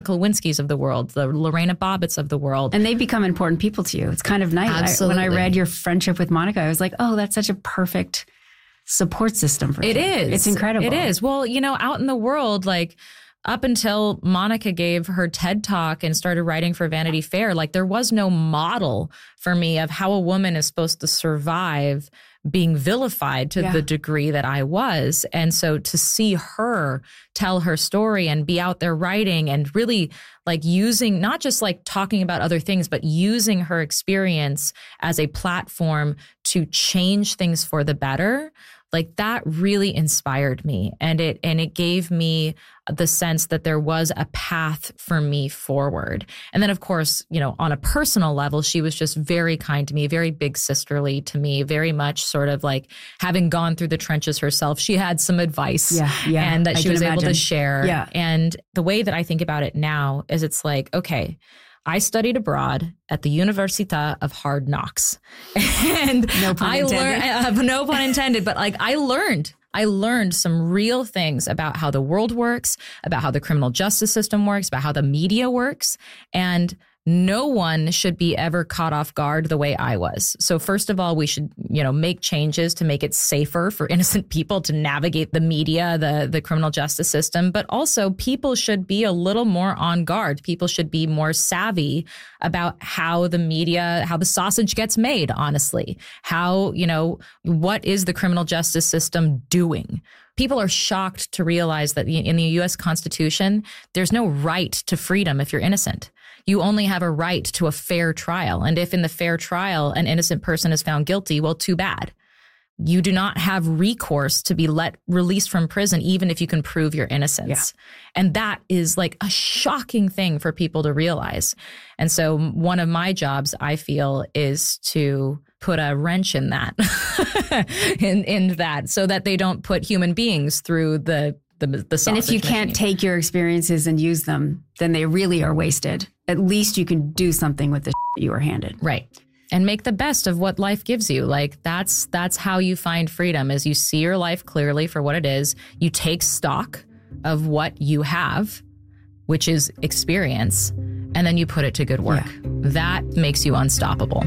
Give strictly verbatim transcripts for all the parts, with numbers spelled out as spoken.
Monica Lewinsky's of the world, the Lorena Bobbitt's of the world. And they become important people to you. It's kind of nice. Absolutely. I, when I read your friendship with Monica, I was like, oh, that's such a perfect support system for you. It is. It's incredible. It is. Well, you know, out in the world, like up until Monica gave her TED Talk and started writing for Vanity Fair, like there was no model for me of how a woman is supposed to survive being vilified to yeah. the degree that I was. And so to see her tell her story and be out there writing and really like using, not just like talking about other things, but using her experience as a platform to change things for the better, like that really inspired me. And it, and it gave me the sense that there was a path for me forward. And then of course, you know, on a personal level, she was just very kind to me, very big sisterly to me, very much sort of like having gone through the trenches herself. She had some advice yeah, yeah, and that I she was imagine. able to share. Yeah. And the way that I think about it now is it's like, okay, I studied abroad at the Università of Hard Knocks. And no pun I learned, uh, no pun intended, but like I learned, I learned some real things about how the world works, about how the criminal justice system works, about how the media works. And no one should be ever caught off guard the way I was. So first of all, we should, you know, make changes to make it safer for innocent people to navigate the media, the, the criminal justice system. But also people should be a little more on guard. People should be more savvy about how the media, how the sausage gets made, honestly. How, you know, what is the criminal justice system doing? People are shocked to realize that in the U S Constitution, there's no right to freedom if you're innocent. You only have a right to a fair trial. And if in the fair trial, an innocent person is found guilty, well, too bad. You do not have recourse to be let released from prison, even if you can prove your innocence. Yeah. And that is like a shocking thing for people to realize. And so one of my jobs, I feel, is to put a wrench in that, in, in that, so that they don't put human beings through the The, the and if you machine. can't take your experiences and use them, then they really are wasted. At least you can do something with the shit you were handed. Right. And make the best of what life gives you. Like that's that's how you find freedom, is you see your life clearly for what it is. You take stock of what you have, which is experience, and then you put it to good work. Yeah. That makes you unstoppable.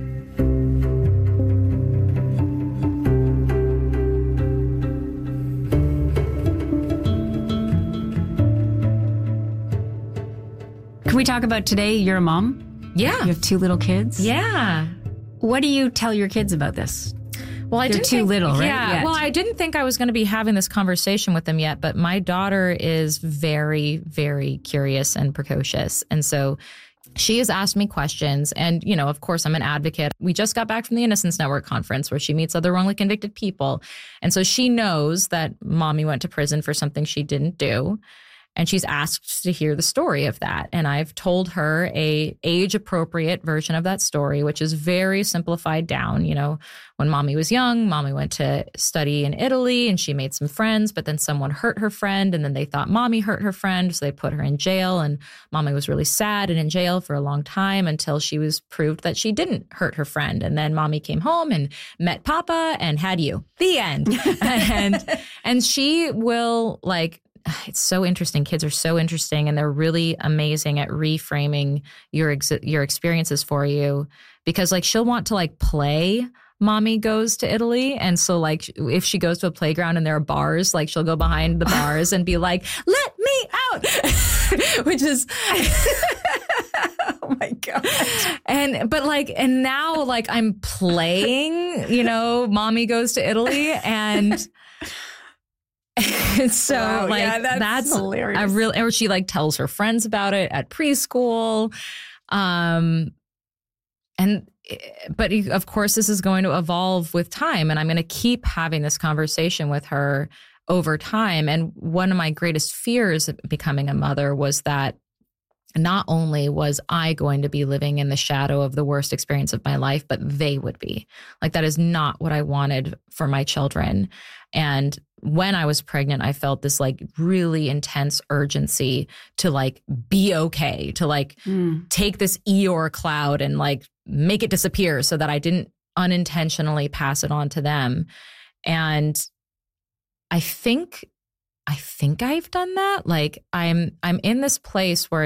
Can we talk about today? You're a mom? Yeah. You have two little kids? Yeah. What do you tell your kids about this? Well, I They're didn't too think, little, right? Yeah. Yet. Well, I didn't think I was going to be having this conversation with them yet, but my daughter is very, very curious and precocious. And so she has asked me questions. And, you know, of course, I'm an advocate. We just got back from the Innocence Network conference where she meets other wrongly convicted people. And so she knows that mommy went to prison for something she didn't do. And she's asked to hear the story of that. And I've told her a age-appropriate version of that story, which is very simplified down. You know, when mommy was young, mommy went to study in Italy and she made some friends, but then someone hurt her friend and then they thought mommy hurt her friend. So they put her in jail and mommy was really sad and in jail for a long time until she was proved that she didn't hurt her friend. And then mommy came home and met papa and had you. The end. and, and she will like, it's so interesting. Kids are so interesting and they're really amazing at reframing your ex- your experiences for you, because like she'll want to like play mommy goes to Italy. And so like if she goes to a playground and there are bars, like she'll go behind the bars and be like, let me out, which is, oh my God. And, but like, and now like I'm playing, you know, mommy goes to Italy and so wow, like yeah, that's, that's hilarious. a real, or she like tells her friends about it at preschool. Um, and, but of course this is going to evolve with time and I'm going to keep having this conversation with her over time. And one of my greatest fears of becoming a mother was that not only was I going to be living in the shadow of the worst experience of my life, but they would be. Like that is not what I wanted for my children. And when I was pregnant, I felt this like really intense urgency to like be okay, to like mm. take this Eeyore cloud and like make it disappear so that I didn't unintentionally pass it on to them. And I think, I think I've done that. Like I'm, I'm in this place where